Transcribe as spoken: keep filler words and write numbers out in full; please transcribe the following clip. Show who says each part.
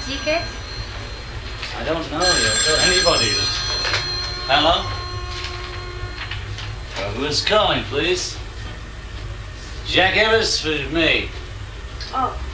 Speaker 1: ticket?
Speaker 2: I don't know. You'll tell anybody. Hello? Uh, who's calling, please? Jack Evans for me.
Speaker 1: Oh.